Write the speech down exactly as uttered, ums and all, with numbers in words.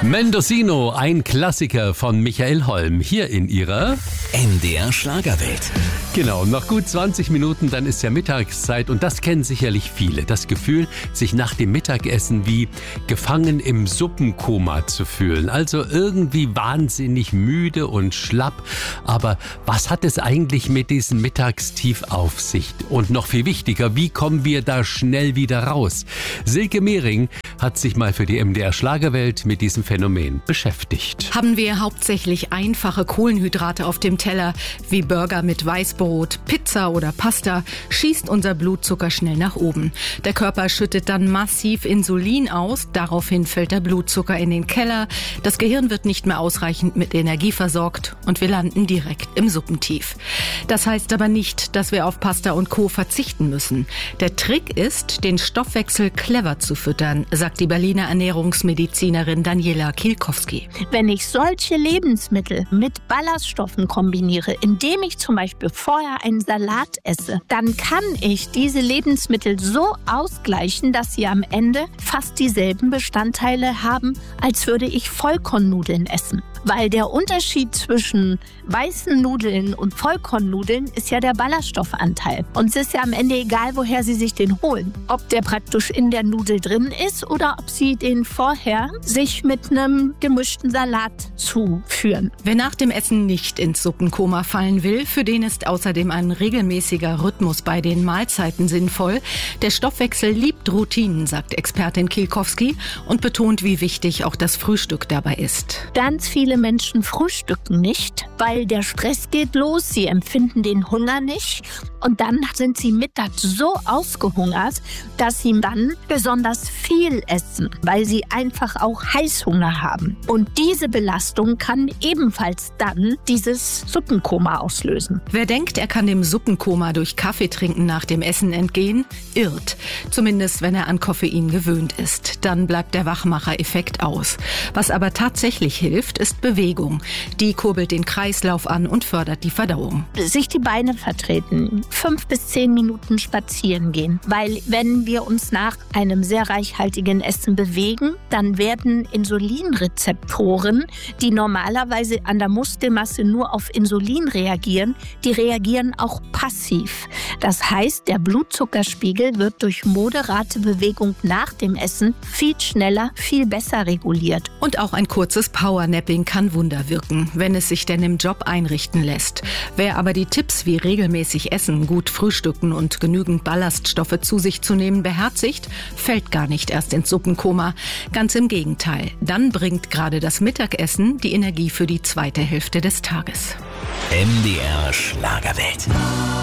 Mendocino, ein Klassiker von Michael Holm, hier in ihrer M D R Schlagerwelt. Genau, noch gut zwanzig Minuten, dann ist ja Mittagszeit und das kennen sicherlich viele. Das Gefühl, sich nach dem Mittagessen wie gefangen im Suppenkoma zu fühlen. Also irgendwie wahnsinnig müde und schlapp. Aber was hat es eigentlich mit diesem Mittagstief auf sich? Und noch viel wichtiger, wie kommen wir da schnell wieder raus? Silke Mehring hat sich mal für die M D R Schlagerwelt mit diesem Phänomen beschäftigt. Haben wir hauptsächlich einfache Kohlenhydrate auf dem Teller, wie Burger mit Weißbrot, Pizza oder Pasta, schießt unser Blutzucker schnell nach oben. Der Körper schüttet dann massiv Insulin aus, daraufhin fällt der Blutzucker in den Keller, das Gehirn wird nicht mehr ausreichend mit Energie versorgt und wir landen direkt im Suppentief. Das heißt aber nicht, dass wir auf Pasta und Co. verzichten müssen. Der Trick ist, den Stoffwechsel clever zu füttern, sagt die Berliner Ernährungsmedizinerin Daniela Kielkowski. Wenn ich solche Lebensmittel mit Ballaststoffen kombiniere, indem ich zum Beispiel vorher einen Salat esse, dann kann ich diese Lebensmittel so ausgleichen, dass sie am Ende fast dieselben Bestandteile haben, als würde ich Vollkornnudeln essen. Weil der Unterschied zwischen weißen Nudeln und Vollkornnudeln ist ja der Ballaststoffanteil. Und es ist ja am Ende egal, woher Sie sich den holen. Ob der praktisch in der Nudel drin ist oder ob Sie den vorher sich mit einem gemischten Salat zuführen. Wer nach dem Essen nicht ins Suppenkoma fallen will, für den ist außerdem ein regelmäßiger Rhythmus bei den Mahlzeiten sinnvoll. Der Stoffwechsel liebt Routinen, sagt Expertin Kielkowski und betont, wie wichtig auch das Frühstück dabei ist. Ganz viele Menschen frühstücken nicht, weil der Stress geht los, sie empfinden den Hunger nicht und dann sind sie mittags so ausgehungert, dass sie dann besonders viel essen, weil sie einfach auch Heißhunger haben. Und diese Belastung kann ebenfalls dann dieses Suppenkoma auslösen. Wer denkt, er kann dem Suppenkoma durch Kaffeetrinken nach dem Essen entgehen, irrt. Zumindest, wenn er an Koffein gewöhnt ist. Dann bleibt der Wachmacher-Effekt aus. Was aber tatsächlich hilft, ist Bewegung. Die kurbelt den Kreislauf an und fördert die Verdauung. Sich die Beine vertreten, fünf bis zehn Minuten spazieren gehen. Weil wenn wir uns nach einem sehr reichhaltigen Essen bewegen, dann werden Insulinrezeptoren, die normalerweise an der Muskelmasse nur auf Insulin reagieren, die reagieren auch passiv. Das heißt, der Blutzuckerspiegel wird durch moderate Bewegung nach dem Essen viel schneller, viel besser reguliert. Und auch ein kurzes Powernapping kann Wunder wirken, wenn es sich denn im Job einrichten lässt. Wer aber die Tipps wie regelmäßig essen, gut frühstücken und genügend Ballaststoffe zu sich zu nehmen beherzigt, fällt gar nicht erst ins Suppenkoma. Ganz im Gegenteil. Dann bringt gerade das Mittagessen die Energie für die zweite Hälfte des Tages. M D R Schlagerwelt.